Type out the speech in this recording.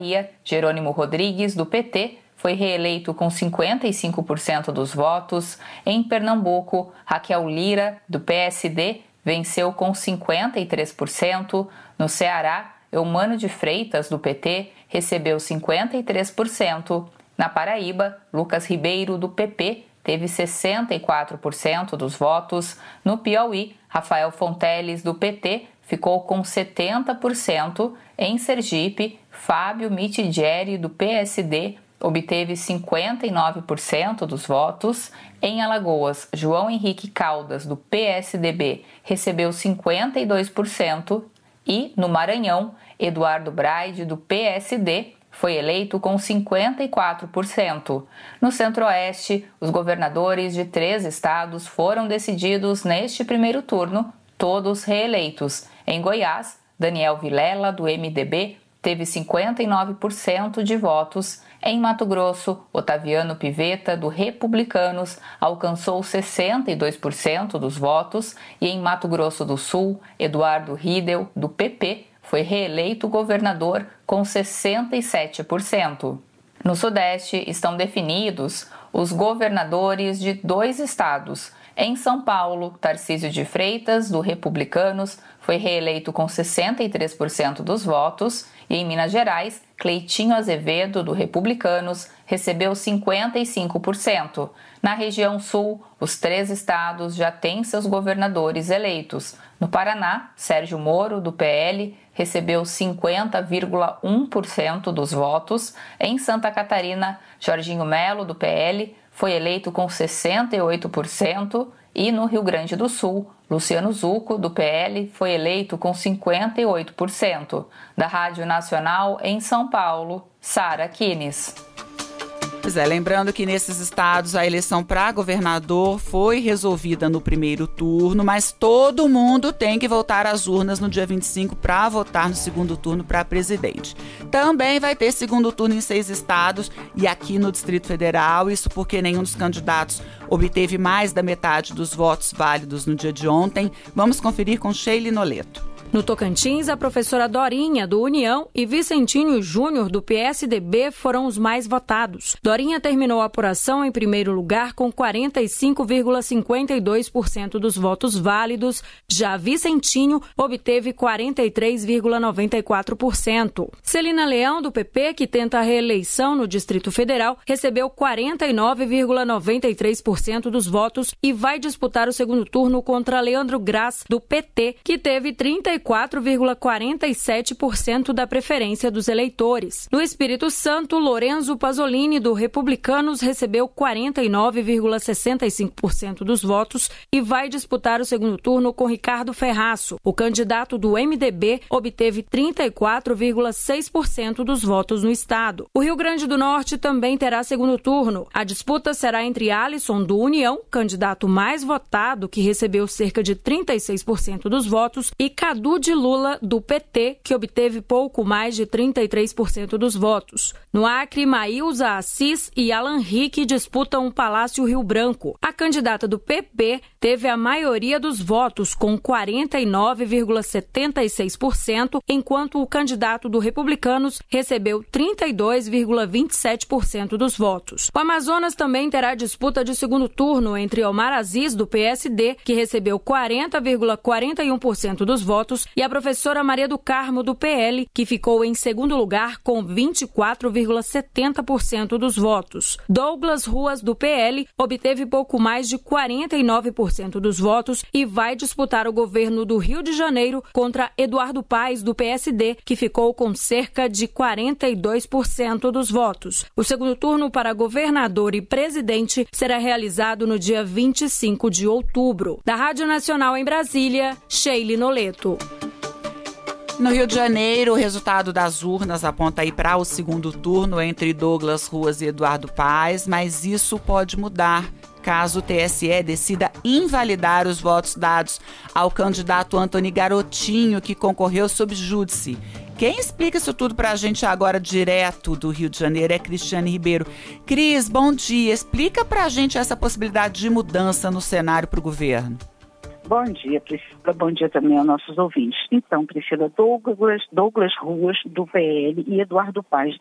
Jerônimo Rodrigues, do PT, foi reeleito com 55% dos votos. Em Pernambuco, Raquel Lira, do PSD, venceu com 53%. No Ceará, Eumano de Freitas, do PT, recebeu 53%. Na Paraíba, Lucas Ribeiro, do PP, teve 64% dos votos. No Piauí, Rafael Fonteles, do PT, ficou com 70%. Em Sergipe, Fábio Mitidieri, do PSD, obteve 59% dos votos. Em Alagoas, João Henrique Caldas, do PSDB, recebeu 52%. E, no Maranhão, Eduardo Braide, do PSD, foi eleito com 54%. No Centro-Oeste, os governadores de 3 estados foram decididos neste primeiro turno, todos reeleitos. Em Goiás, Daniel Vilela, do MDB, teve 59% de votos. Em Mato Grosso, Otaviano Pivetta, do Republicanos, alcançou 62% dos votos. E em Mato Grosso do Sul, Eduardo Riedel, do PP, foi reeleito governador com 67%. No Sudeste, estão definidos os governadores de 2 estados. Em São Paulo, Tarcísio de Freitas, do Republicanos, foi reeleito com 63% dos votos. E em Minas Gerais, Cleitinho Azevedo, do Republicanos, recebeu 55%. Na região sul, os 3 estados já têm seus governadores eleitos. No Paraná, Sérgio Moro, do PL, recebeu 50,1% dos votos. Em Santa Catarina, Jorginho Melo, do PL, foi eleito com 68%. E no Rio Grande do Sul, Luciano Zucco, do PL, foi eleito com 58%. Da Rádio Nacional, em São Paulo, Sara Kines. Pois é, lembrando que nesses estados a eleição para governador foi resolvida no primeiro turno, mas todo mundo tem que voltar às urnas no dia 25 para votar no segundo turno para presidente. Também vai ter segundo turno em 6 estados e aqui no Distrito Federal, isso porque nenhum dos candidatos obteve mais da metade dos votos válidos no dia de ontem. Vamos conferir com Sheila Noleto. No Tocantins, a professora Dorinha, do União, e Vicentinho Júnior, do PSDB, foram os mais votados. Dorinha terminou a apuração em primeiro lugar com 45,52% dos votos válidos, já Vicentinho obteve 43,94%. Celina Leão, do PP, que tenta a reeleição no Distrito Federal, recebeu 49,93% dos votos e vai disputar o segundo turno contra Leandro Graz, do PT, que teve 34,47% da preferência dos eleitores. No Espírito Santo, Lorenzo Pasolini, do Republicanos, recebeu 49,65% dos votos e vai disputar o segundo turno com Ricardo Ferraço. O candidato do MDB obteve 34,6% dos votos no estado. O Rio Grande do Norte também terá segundo turno. A disputa será entre Alisson, do União, candidato mais votado, que recebeu cerca de 36% dos votos, e Cadu de Lula, do PT, que obteve pouco mais de 33% dos votos. No Acre, Maílza Assis e Alan Rick disputam o Palácio Rio Branco. A candidata do PP teve a maioria dos votos, com 49,76%, enquanto o candidato do Republicanos recebeu 32,27% dos votos. O Amazonas também terá disputa de segundo turno entre Omar Aziz, do PSD, que recebeu 40,41% dos votos, e a professora Maria do Carmo, do PL, que ficou em segundo lugar com 24,70% dos votos. Douglas Ruas, do PL, obteve pouco mais de 49% dos votos e vai disputar o governo do Rio de Janeiro contra Eduardo Paes, do PSD, que ficou com cerca de 42% dos votos. O segundo turno para governador e presidente será realizado no dia 25 de outubro. Da Rádio Nacional em Brasília, Sheila Noleto. No Rio de Janeiro, o resultado das urnas aponta aí para o segundo turno entre Douglas Ruas e Eduardo Paes, mas isso pode mudar caso o TSE decida invalidar os votos dados ao candidato Antony Garotinho, que concorreu sob júdice. Quem explica isso tudo para a gente agora, direto do Rio de Janeiro, é Cristiane Ribeiro. Cris, bom dia. Explica para a gente essa possibilidade de mudança no cenário para o governo. Bom dia, Priscila. Bom dia também aos nossos ouvintes. Então, Priscila, Douglas Ruas, do PL, e Eduardo Paz,